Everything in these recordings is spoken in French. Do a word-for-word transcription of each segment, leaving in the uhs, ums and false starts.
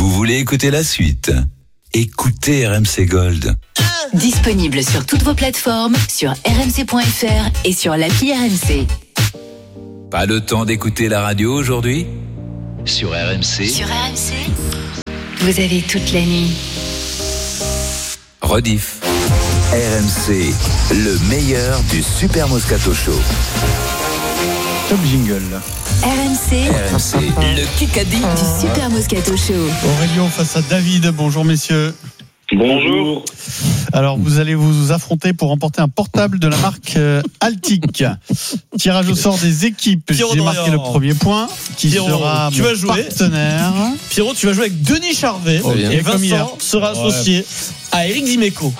Vous voulez écouter la suite? Écoutez R M C Gold. Disponible sur toutes vos plateformes, sur r m c point f r et sur l'appli R M C. Pas le temps d'écouter la radio aujourd'hui? Sur R M C. Sur R M C, vous avez toute la nuit. Rediff. R M C, le meilleur du Super Moscato Show. Top jingle. R M C, R M C, le Kikadi du Super Moscato Show. Aurélien face à David. Bonjour messieurs. Bonjour. Alors vous allez vous affronter pour remporter un portable de la marque euh, Altic. Tirage au sort des équipes. Pierrot J'ai marqué Dorian. le premier point qui Pierrot, sera tu mon vas jouer. partenaire. Pierrot, tu vas jouer avec Denis Charvet Oh, bien. et Comme hier. Vincent sera associé à Eric Dimeco.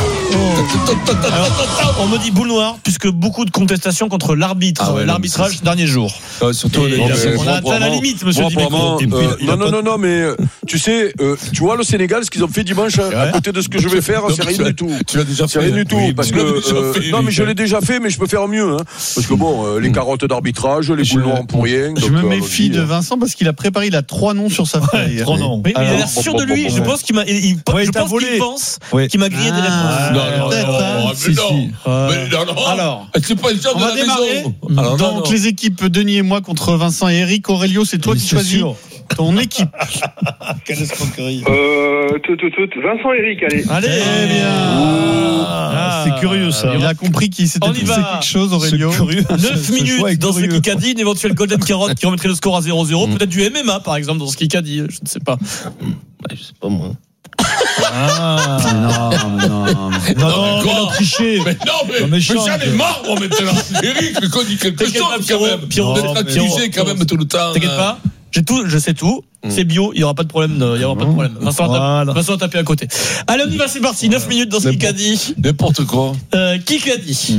Alors, on me dit boule noire puisque beaucoup de contestations contre l'arbitre, Ah ouais, l'arbitrage non, dernier jour. Euh, surtout, Et les- on les- a moi, atteint la apparemment- limite, monsieur moi, Dimeco. apparemment, Et puis, euh, il a non, pas- non, non, non, mais euh, tu sais, euh, tu vois le Sénégal, ce qu'ils ont fait dimanche à, à côté de ce que je vais faire, c'est rien du tout. Tu l'as déjà C'est fait. rien du tout, Oui, parce tu que l'as déjà euh, fait, non, mais je Eric. l'ai déjà fait, mais je peux faire mieux, hein. Parce que bon, euh, les carottes d'arbitrage, les Je- boules noires pour rien. Je donc, me euh, méfie allons-y. de Vincent parce qu'il a préparé, il a trois noms sur sa feuille. Trop non. Mais, mais il a Alors, l'air sûr de lui. bon, bon, Je bon. pense qu'il m'a. il- il- Ouais, je il t'a pense volé. qu'il pense Ouais. qu'il m'a grillé des réponses. Ah, Non, non, peut-être, non, hein. mais Si, non. si. Mais non, non. Alors, C'est pas le genre on de va la démarrer. maison. Alors, non, Donc non. les équipes Denis et moi contre Vincent et Eric. Aurélio, c'est toi qui choisis ton équipe. Quelle escroquerie. Euh, tout, tout, tout. Vincent Eric, allez. Allez, Eh bien, Ah, c'est curieux ça. Il a compris qu'il s'était On y passé va. quelque chose, Aurélio. neuf minutes dans ce Kikadi, une éventuelle Golden Carotte qui remettrait le score à zéro zéro. Peut-être du M M A par exemple dans ce Kikadi, je ne sais pas. Je sais pas moi. Ah, non, non, non. Non, mais quoi triché. Mais non, mais, mais j'en ai marre, moi, maintenant. Eric, le code dit quelque T'inquiète pas, chose, quand Pierrot, même. Pierrot, D'être non, mais accusé, Pierrot, quand même, tout le temps. T'inquiète pas. J'ai tout, je sais tout. C'est bio, il n'y aura pas de problème. de- Il y aura pas de problème. Vincent a, Voilà. tapé, Vincent a tapé à côté. Allez, on y va, c'est parti. neuf minutes dans ce Kikadi. N'importe quoi. Euh, Kikadi.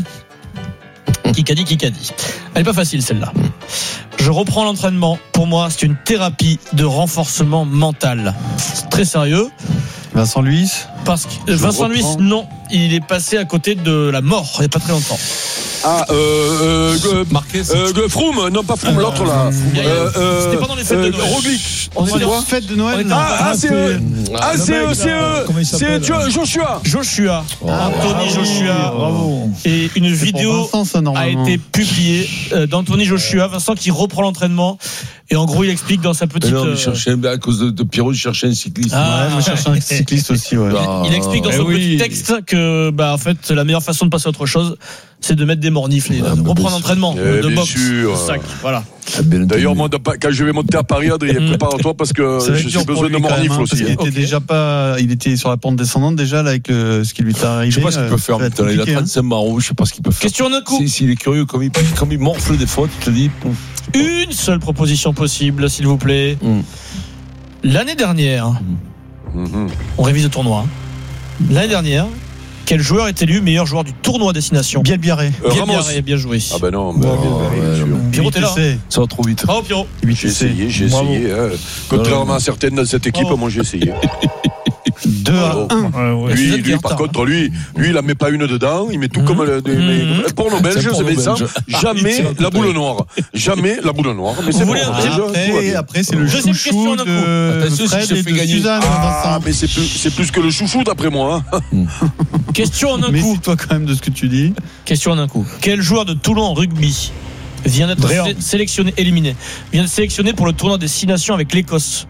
Kikadi, Kikadi. Elle est pas facile celle-là. Je reprends l'entraînement. Pour moi, c'est une thérapie de renforcement mental. C'est très sérieux. Vincent Luis. Parce que Vincent Luis, reprends. non, il est passé à côté de la mort il n'y a pas très longtemps. Ah, euh, euh, euh, Marquez, c'est- euh, euh, Froome, non pas Froome, l'autre là. Euh, euh, C'était pendant les fêtes de euh, Noël. Roglic. On est C'est dans quoi la fête de Noël. On est- Ah, ah, c'est euh, ah, c'est euh, c'est euh, c'est Jo- Joshua. Joshua, Anthony Joshua. Bravo. Et une C'est pour vidéo Vincent, ça, a normalement. été publiée euh, d'Anthony Joshua, Vincent qui reprend l'entraînement. Et en gros, il explique dans sa Mais petite. non, mais euh, je cherchais, à cause de, de Pierrot, je cherchais un cycliste. Ah, Ouais, moi, je cherche un cycliste aussi, ouais. Ah. Il explique dans Eh son oui. petit texte que, bah, en fait, la meilleure façon de passer à autre chose, c'est de mettre des mornifs, et de Ah, bah, reprendre bien l'entraînement, sûr. de Eh, boxe, bien sûr. de sac, voilà. D'ailleurs, moi, quand je vais monter à Paris, Adrien, Mm. prépare-toi parce que Ça va être j'ai dur pour besoin lui de quand même, mornifs hein, parce aussi. qu'il était Ok. déjà pas, il était sur la pente descendante déjà là avec le, ce qui lui est arrivé. Je sais pas ce qu'il peut euh, faire ça va être maintenant. Il a compliqué, hein. trente-cinq marrons, je sais pas ce qu'il peut faire. Question d'un coup. Si- S'il est curieux, comme il, comme il morfle des fois, tu te dis. pouf. Une seule proposition possible, s'il vous plaît. Mm. L'année dernière, Mhm. on révise le tournoi. hein. L'année dernière, quel joueur est élu meilleur joueur du tournoi Destination? Bien Biarré. Euh, Bien, Ramos. bien, bien joué. Ah ben non, ben, Oh, bien, bien, ouais, sûr. ouais. Pierrot, t'es là. hein. Ça va trop vite. Bravo, Pierrot. J'ai essayé, j'ai Bravo. essayé. hein. Contrairement à certaines dans cette équipe, Bravo. moi j'ai essayé. deux à Bravo. un. Lui, Vous êtes lui, en par retard, contre, lui, lui, il en met pas une dedans, il met tout Mhm. comme le, des- Mhm. mais- porno belge, C'est c'est porno bien ça. belge. Jamais C'est un la coup boule de- noire. Jamais la boule noire. Mais Vous c'est voulez bon, un déjà, tout va Après, bien. après c'est le Deuxième chouchou question d'un de Attention, si Fred je te et fais de gagner. Suzanne. Ah, Vincent. mais c'est plus, c'est plus que le chouchou d'après moi. hein. Question en un coup. Méfie-toi quand même de ce que tu dis. Question en un coup. Quel joueur de Toulon en rugby vient d'être Dréan. sé- sélectionné, éliminé, vient de sélectionner pour le tournoi des six nations avec l'Écosse?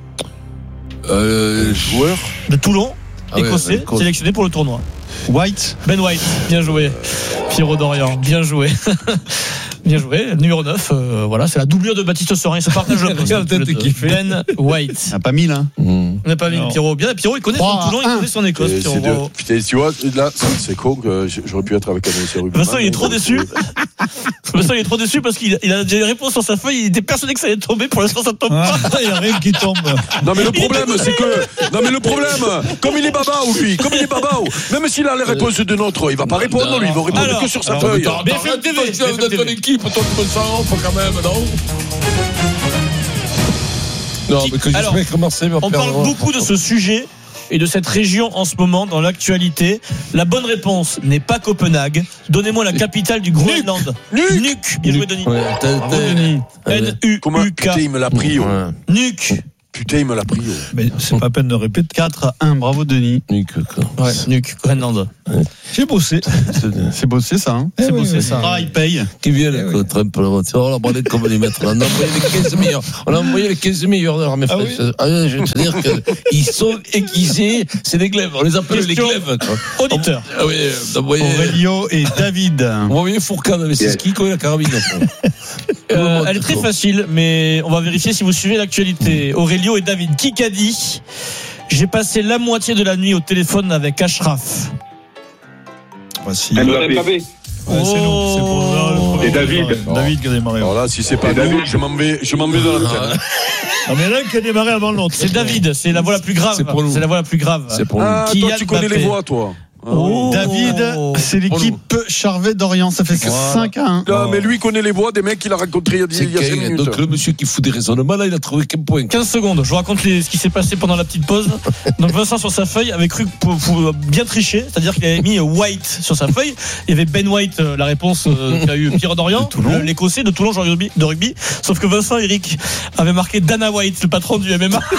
Euh, Joueur. De Toulon, Ah ouais, écossais, Écosse. sélectionné pour le tournoi. White. Ben White, bien joué. Pierrot Dorian, bien joué. Bien joué. Numéro neuf, euh, voilà, c'est la doublure de Baptiste Sorin. Il se partage le poste. Regarde la tête tous les deux. qu'il fait. Ben White. Il n'y a pas mille, hein. Mmh. On n'a pas vu Non. Pierrot. Bien, Pierrot, il connaît son trois à Toulon, il un. connaît son Écosse. Et Pierrot, c'est de- bravo. Putain, tu vois, là, c'est- c'est con que j'aurais pu être avec un monsieur rugby. Vincent, il est trop déçu. Vincent, il est trop déçu parce qu'il il a déjà une réponse sur sa feuille. Il était persuadé que ça allait tomber. Pour l'instant, ça ne tombe pas. Il n'y a rien qui tombe. Non mais le problème c'est que non mais le problème comme il est babao lui comme il est babao même s'il a les réponses de notre il va pas répondre lui il va répondre Alors, que sur sa alors, feuille. B F M T V, Tu es B F M dans T ton V. équipe, toi tu me sens off quand même, non? Non, mais que Alors, j'espère que Marseille va On perdre. parle beaucoup de ce sujet et de cette région en ce moment dans l'actualité. La bonne réponse n'est pas Copenhague. Donnez-moi la capitale du Groenland. Nuuk. Nuuk. Bien joué, Denis. Ouais, t'as- t'as- Comment N U U K. putain, il me l'a pris. oh. Ouais. Nuuk. putain, il me l'a pris. Mais c'est pas à peine de répéter. quatre à un, bravo Denis. Ouais, Nuc, Groenland. J'ai bossé. C'est bossé ça, hein. C'est oui, beau, c'est oui. ça. Ah, il paye. Qui vient le Trump, là, on va parler de comment les mettre. On a envoyé les quinze meilleurs. On a envoyé les quinze meilleurs de l'armée Ah oui française. Ah oui, je veux te dire qu'ils sont aiguisés. C'est des glaives. On les appelle Question les glaives. quoi. Auditeur. Ah oui, on a envoyé. Aurélio et David. On va envoyer Fourcade, mais c'est ce qui connaît la carabine. Euh, elle est très facile, mais on va vérifier si vous suivez l'actualité. Aurélio et David, qui qu'a dit j'ai passé la moitié de la nuit au téléphone avec Ashraf. Voici. Mbappé. Ouais, c'est nous, c'est pour là, le premier Et David. qui a démarré. David qui a démarré. Alors là, si c'est pas Et nous, David. je m'en vais, je m'en vais dans la tête. Non, mais l'un qui a démarré avant l'autre. C'est David, c'est la voix la plus grave. C'est pour nous. C'est la voix la plus grave. C'est pour nous. Ah, Kylian toi, tu connais Mbappé. les voix, toi. Oh. David, c'est l'équipe Charvet-Dorian. Ça fait cinq à un. Non, mais lui, il connaît les voix des mecs qu'il a rencontrés il y a, C'est il y a cinq qu'un- minutes. donc le monsieur qui fout des raisonnements, là, il a trouvé qu'un point. quinze secondes, je vous raconte les- ce qui s'est passé pendant la petite pause. Donc Vincent sur sa feuille avait cru pour, pour bien tricher, c'est-à-dire qu'il avait mis White sur sa feuille. Il y avait Ben White, euh, la réponse euh, qu'a eu Pierre Dorian, le- l'écossais de Toulon, joueur de rugby, de rugby. Sauf que Vincent Eric avait marqué Dana White, le patron du M M A.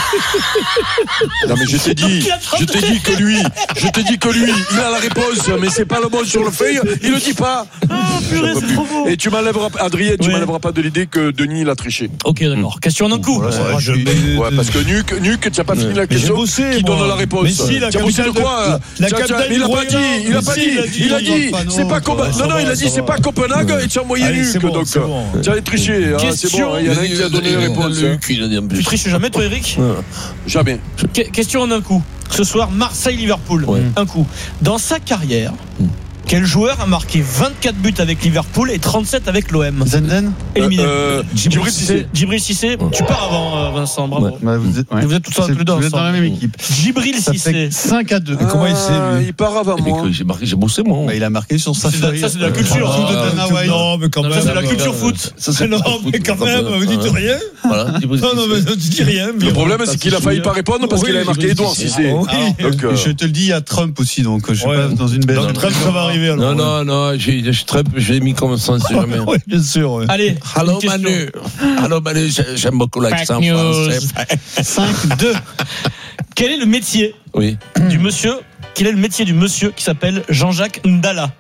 Non, mais je t'ai dit, je t'ai dit que lui, je t'ai dit que lui, il a la réponse, mais c'est pas le bon sur le feuille, il le dit pas. Ah purée, Je peux c'est plus. trop beau. Et tu m'enlèveras, Adrien, tu Oui. m'enlèveras pas de l'idée que Denis, il a triché. Ok, d'accord. Question en un coup. Ouais, je vais- Ouais, parce que Nuc, Nuc, tu n'as pas fini la Mais j'ai question. bossé, Qui moi. donne la réponse? Mais si, la Tu as bossé de capitale quoi? de- la Tu as- tu as- capitale mais il a du pas dit, Groenland. il a Mais pas si, dit, il a dit, il a il dit, va pas, c'est non, pas Copenhague. ça Non, non, va, il a dit, ça c'est va. pas Copenhague, et tu as envoyé Allez, Nuc, c'est bon, donc. c'est bon. Tu as triché, hein, c'est Question. bon, il y en a un qui a donné les réponses. hein. Tu triches jamais, toi, Eric? Jamais. Que- Question en un coup. Ce soir, Marseille-Liverpool. Ouais. Un coup. Dans sa carrière, quel joueur a marqué vingt-quatre buts avec Liverpool et trente-sept avec l'O M? Zenden. Éliminé. Euh, Djibril Cissé. Djibril Cissé, tu pars avant, euh, Vincent, bravo. Ouais. Bah, vous êtes, ouais. Vous êtes tous C'est- tous les deux vous êtes dans la ensemble. même équipe. Djibril Ça Cissé. fait cinq à deux. Mais comment il sait, Ah, lui il part avant Mais moi. que J'ai marqué, j'ai bossé, moi. Bah, il a marqué sur sa C'est de la- feuille. ça, c'est de la culture. Tout de Ah, Dana tu- White. Non, mais quand Non, même. ça, c'est la euh, culture foot. Ça, c'est Non, mais quand même, vous dites rien. Voilà. Non, non, mais tu dis rien. Le problème, c'est qu'il a failli pas répondre parce qu'il avait marqué Edouard Cissé. Oui. Donc, euh, Et je te le dis, il y a Trump aussi, donc je suis Ouais. pas dans une belle. Donc, Trump, ça va arriver alors. Non, non, non, j'ai, je Trump, je l'ai mis comme ça, on sait jamais. Oui, bien sûr. ouais. Allez, Allô, une question. Manu. Allô, Manu, j'ai- j'aime beaucoup l'accent Fake news. français. cinq deux. Quel est le métier Oui. du monsieur Quel est le métier du monsieur qui s'appelle Jean-Jacques Ndala?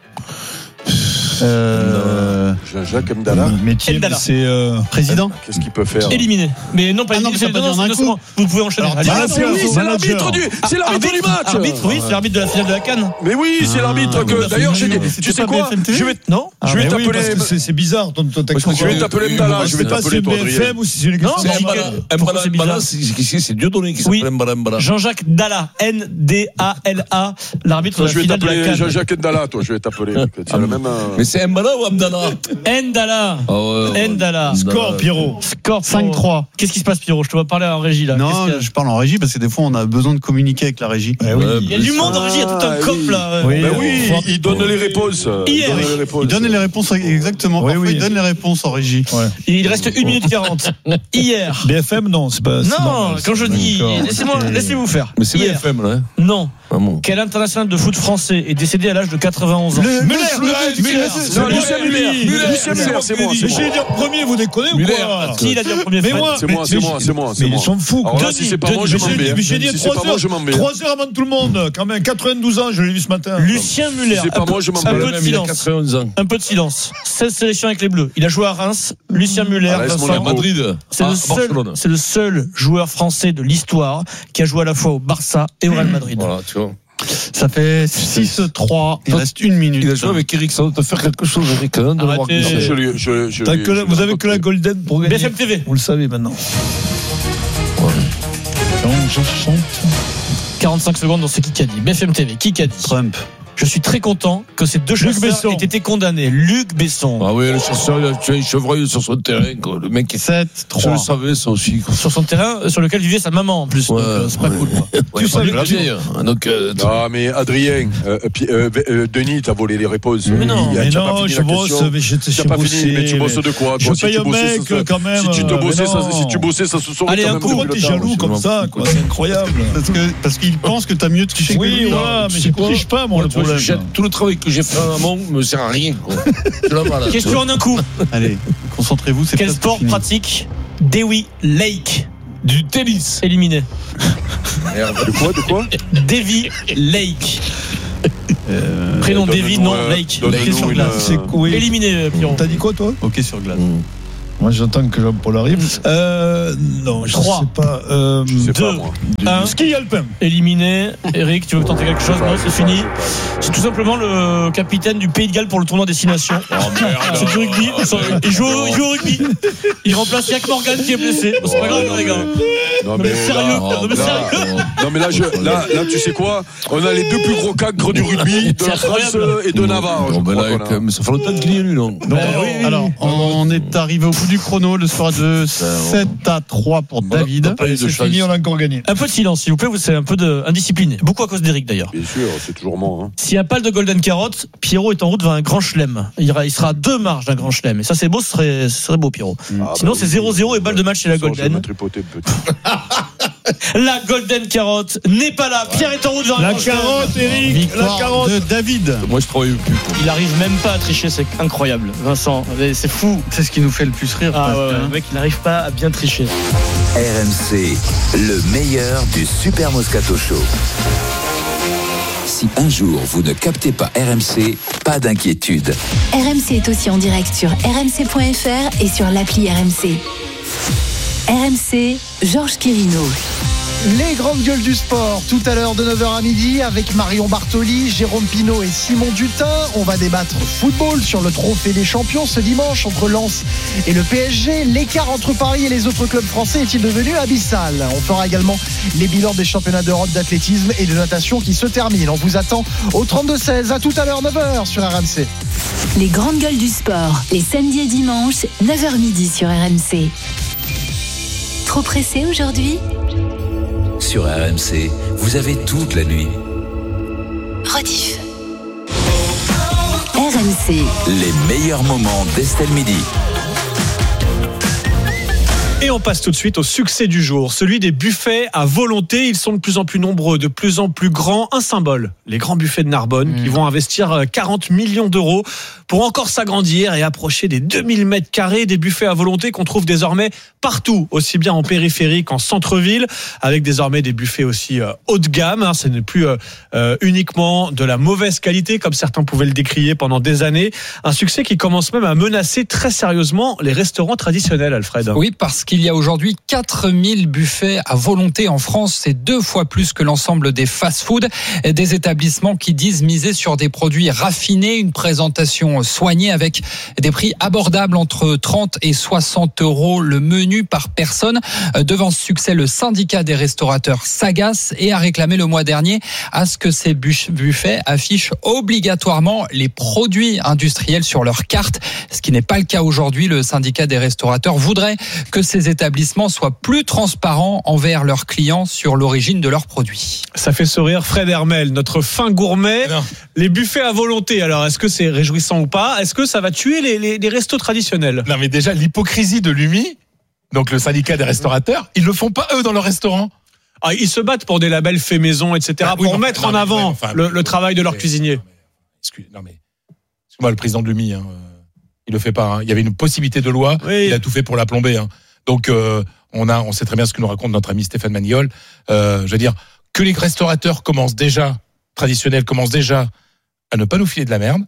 Euh, Jean-Jacques Mdala, Métier, Ndala. c'est. euh, président, qu'est-ce qu'il peut faire? Éliminé. Mais non, pas Ah non, éliminé. mais ça peut non, dire en un c'est coup. deux secondes. Vous pouvez enchaîner. Alors, Allez. Ah, c'est oui, c'est Manager. l'arbitre du, c'est l'arbitre du match. Arbitre, oui, c'est l'arbitre de la finale de la Cannes. Mais oui, c'est l'arbitre Ah, que. D'ailleurs, j'ai dit, c'était tu sais pas quoi? B F M T V? Je vais, Non? je vais mais oui, parce t'appeler. que c'est- c'est bizarre ton ton texte. Je vais t'appeler Mdala, je vais sais pas si t'appeler c'est toi, B F Adrien. M ou si c'est une Non, question. mais C'est Michael, Mbala, pourquoi Mbala, c'est Mbala, bizarre? c'est, c'est, c'est Dieudonné qui Oui. s'appelle Mbala, Mbala. Jean-Jacques Dalla, N D A L A, l'arbitre de Toi, la je vais finale de la t'appeler Cannes. Jean-Jacques Ndala, toi, je vais t'appeler. Tu as le même. euh, Mais c'est Mbala ou Abdallah? Ndala. Ah ouais, ouais. Ndala. Score, Pierrot. Score cinq trois. Qu'est-ce qui se passe, Pierrot? Je te vois parler en régie là. Qu'est-ce Non, qu'il y a je parle en régie parce que des fois on a besoin de communiquer avec la régie. Eh oui. Ouais, Il y a du monde en régie, il y a tout un Ah, cop oui. là. Oui. Ben oui, Faut- il donne les réponses. Il Hier. donne les réponses. Il donne les réponses exactement. Oui, Parfois, oui. il donne les réponses en régie. Ouais. Il reste une minute quarante. Hier. B F M, non, c'est pas. c'est Non, normal, quand je ça. dis, D'accord. laissez-moi, Ok. laissez-vous faire. Mais c'est Hier. B F M, là. Hein. Non. Ah bon. Quel international de foot français est décédé à l'âge de quatre-vingt-onze ans? Muller, Muller, Muller, Muller. Non, Lucien Muller. Lucien Muller, c'est moi. Mais c'est j'allais moi. dire premier, vous déconnez ou Muller. quoi? Qui l'a dit en premier? Mais Fred moi, C'est moi, c'est moi, c'est moi, c'est Mais moi. ils sont fous. Alors là, Denis, si c'est pas Denis, moi, je mais m'en j'ai- vais. mais j'ai dit Si c'est trois pas moi, je m'en heures. vais. trois heures avant tout le monde, quand même. quatre-vingt-douze ans, je l'ai vu ce matin. Lucien Muller. Si c'est pas Un peu- moi, je m'en un vais. peu de Il a silence. quatre-vingt-onze ans. Un peu de silence. seize sélections avec les Bleus. Il a joué à Reims. Lucien Muller, Ah, laisse-moi Vincent. la À Madrid. C'est à le seul, Barcelone. c'est le seul joueur français de l'histoire qui a joué à la fois au Barça et au Real Madrid. Voilà, tu vois. Ça fait six trois. Il reste une minute. Il a joué avec Eric, ça doit te faire quelque chose, Eric. Hein, de le voir Arrêtez. glisser. Je lui- je- je T'as lui- que la- je Vous lui avez que la raconte. Golden pour B gagner. F M T V. Vous le savez maintenant. quarante-cinq secondes dans ce qui a dit. B F M T V. Qui a dit? Trump. Je suis très content que ces deux Luc chasseurs Besson. aient été condamnés. Luc Besson. Ah oui, le chasseur, il a tué un chevreuil sur son terrain, quoi. Le mec, sept je trois. le savais, ça aussi, quoi. Sur son terrain euh, sur lequel vivait sa maman en plus. Donc, Ouais, euh, c'est pas ouais. cool. Quoi. Ouais, savais pas la que tu- vieille, hein. Donc, euh, Non, mais Adrien, euh, Pi- euh, euh, Denis, t'as volé les réponses. Mais non, Il y a- Mais tu as pas non, fini je la bosse, question. mais j'étais Tu chez n'as pas bossé. fini, mais tu bosses de quoi, Je toi? Si paye tu un bossais, mec, ça se- quand même. Si tu te euh, bossais, mais ça, non. si tu bossais, ça se saurait Allez, quand un même coup, depuis Pourquoi le t'es temps. jaloux comme ça, quoi? C'est incroyable. Parce que parce qu'il pense que t'as mieux triché que Oui, lui. voilà, mais tu je sais quoi triche pas, moi, le tu vois, problème. je jette tout le travail que j'ai fait en amont me sert à rien, quoi. Je la malade. Question en un coup. Allez, concentrez-vous. C'est Quel presque sport fini. pratique Dewey Lake? Du tennis. Éliminé. De quoi, de quoi? Davy Lake. Euh, Prénom donne-nous, Davy, non euh, Lake. donne-nous Lake sur une, glace. euh, C'est oui. Éliminé, Pierrot. T'as dit quoi, toi? Ok sur glace. Moi, j'entends que Jean-Paul arrive. Euh, non, je Trois. sais pas. Euh, Je sais pas, Deux. moi. Un. Ski alpin. Éliminé. Eric, tu veux tenter quelque chose? Non, c'est fini. C'est tout simplement le capitaine du Pays de Galles pour le tournoi Destination. Oh merde. C'est du rugby. Il joue, au- il joue au rugby. Il remplace Jack Morgan qui est blessé. Bon, c'est pas grave, les gars. Non, mais sérieux, là, non, mais là, sérieux. non, mais là, je, là, là, tu sais quoi? On a les deux plus gros cancres du rugby, de C'est la France incroyable. et de Navarre. je Non, mais crois là, qu'on a. quand même, ça fait longtemps qu'il y est, lui, non? Ben oui. Alors, on est arrivé au bout du chrono. Le score est de sept à trois pour David. Pas eu de C'est chance. fini, on a encore gagné. Un peu de silence, s'il vous plaît. Vous c'est un peu de indiscipliné. Beaucoup à cause d'Eric d'ailleurs. Bien sûr, c'est toujours moi. Hein. S'il n'y a pas de Golden Carrot, Pierrot est en route vers un grand chelem. Il ira- il sera à deux marges d'un grand chelem. Et ça, c'est beau, ce serait, ce serait beau, Pierrot. Ah, Sinon, bah c'est oui. zéro zéro et balle de match chez la Ça, Je vais Golden. me tripoter le petit. La Golden Carrot n'est pas là. Pierre est en route vers un La grand chelem. carotte, Eric. La Victoire carotte. de David. Moi, je travaille plus. pour- Il arrive même pas à tricher, c'est incroyable. Vincent, c'est fou. C'est ce qui nous fait le plus rire. Ah presque, ouais, ouais, hein. le mec, il n'arrive pas à bien tricher. R M C, le meilleur du Super Moscato Show. Si un jour vous ne captez pas R M C, pas d'inquiétude. R M C est aussi en direct sur r m c point f r et sur l'appli R M C. R M C, Georges Quirino. Les grandes gueules du sport, tout à l'heure de neuf heures à midi avec Marion Bartoli, Jérôme Pinault et Simon Dutin. On va débattre football sur le trophée des champions ce dimanche entre Lens et le P S G. L'écart entre Paris et les autres clubs français est-il devenu abyssal? On fera également les bilans des championnats d'Europe d'athlétisme et de natation qui se terminent. On vous attend au trente-deux seize. À tout à l'heure, neuf heures sur R M C. Les grandes gueules du sport, les samedis et dimanches, neuf heures midi sur R M C. Trop pressé aujourd'hui? Sur R M C, vous avez toute la nuit Rediff. R M C. les meilleurs moments d'Estelle Midi. Et on passe tout de suite au succès du jour, celui des buffets à volonté. Ils sont de plus en plus nombreux, de plus en plus grands. Un symbole, les grands buffets de Narbonne, mmh. qui vont investir quarante millions d'euros pour encore s'agrandir et approcher des deux mille mètres carrés. Des buffets à volonté qu'on trouve désormais partout, aussi bien en périphérie qu'en centre-ville, avec désormais des buffets aussi euh, haut de gamme. Hein. Ce n'est plus euh, euh, uniquement de la mauvaise qualité, comme certains pouvaient le décrier pendant des années. Un succès qui commence même à menacer très sérieusement les restaurants traditionnels, Alfred. Oui, parce qu'il y a aujourd'hui quatre mille buffets à volonté en France. C'est deux fois plus que l'ensemble des fast-food. Des établissements qui disent miser sur des produits raffinés, une présentation soignée avec des prix abordables entre trente et soixante euros le menu par personne. Devant ce succès, le syndicat des restaurateurs s'agace et a réclamé le mois dernier à ce que ces buffets affichent obligatoirement les produits industriels sur leur carte, ce qui n'est pas le cas aujourd'hui. Le syndicat des restaurateurs voudrait que ces établissements soient plus transparents envers leurs clients sur l'origine de leurs produits. Ça fait sourire Fred Hermel, notre fin gourmet. Non. Les buffets à volonté, alors est-ce que c'est réjouissant ou pas? Est-ce que ça va tuer les, les, les restos traditionnels? Non mais déjà l'hypocrisie de l'U M I, donc le syndicat des restaurateurs, ils le font pas eux dans leur restaurant. Ah, ils se battent pour des labels faits maison, et cetera, ah, oui, pour non, mettre non, en mais, avant ouais, enfin, le, le travail de leurs cuisiniers. Non mais, excuse, non mais, excuse-moi, le président de l'U M I, hein, il le fait pas. Hein. Il y avait une possibilité de loi, oui. Il a tout fait pour la plomber. Hein. Donc euh, on a, on sait très bien ce que nous raconte notre ami Stéphane Maniol. Euh, je veux dire que les restaurateurs commencent déjà traditionnels commencent déjà à ne pas nous filer de la merde,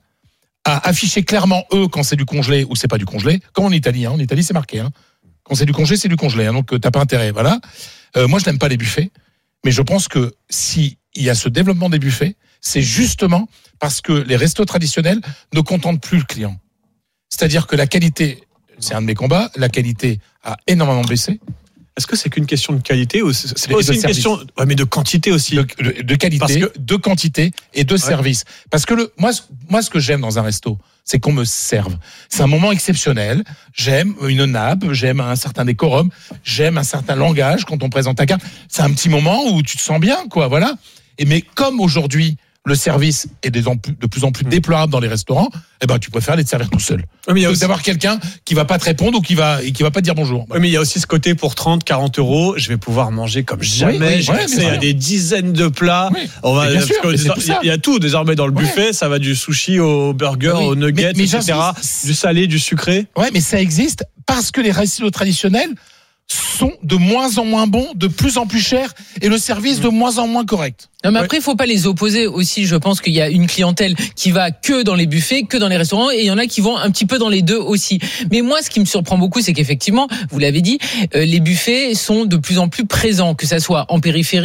à afficher clairement eux quand c'est du congelé ou c'est pas du congelé. Comme en Italie, hein. En Italie c'est marqué. Hein. Quand c'est du congelé, c'est du congelé. Hein. Donc t'as pas intérêt. Voilà. Euh, moi je n'aime pas les buffets, mais je pense que si il y a ce développement des buffets, c'est justement parce que les restos traditionnels ne contentent plus le client. C'est-à-dire que la qualité, c'est un de mes combats, la qualité a énormément baissé. Est-ce que c'est qu'une question de qualité ou c'est, c'est aussi une service. question, ouais, mais de quantité aussi. De, de, de qualité, Parce que, de quantité et de ouais. service. Parce que le, moi, moi, ce que j'aime dans un resto, c'est qu'on me serve. C'est un moment exceptionnel. J'aime une nappe, j'aime un certain décorum, j'aime un certain langage quand on présente ta carte. C'est un petit moment où tu te sens bien, quoi. Voilà. Et mais comme aujourd'hui, le service est de plus en plus déplorable dans les restaurants, eh ben, tu préfères aller te servir tout seul. Oui, mais il y a aussi d'avoir quelqu'un qui va pas te répondre ou qui va, et qui va pas te dire bonjour. Oui, mais il y a aussi ce côté pour trente, quarante euros, je vais pouvoir manger comme jamais. Oui, oui, J'ai ouais, accès à des dizaines de plats. Oui, On va, parce sûr, que il y a tout désormais dans le buffet. Ouais. Ça va du sushi au burger, oui, au nuggets, mais, mais et cetera. Du salé, du sucré. Ouais, mais ça existe parce que les restos traditionnels sont de moins en moins bons, de plus en plus chers et le service de moins en moins correct. Non, mais après, il faut pas les opposer aussi. Je pense qu'il y a une clientèle qui va que dans les buffets, que dans les restaurants, et il y en a qui vont un petit peu dans les deux aussi. Mais moi, ce qui me surprend beaucoup, c'est qu'effectivement, vous l'avez dit, euh, les buffets sont de plus en plus présents, que ça soit en périphérie,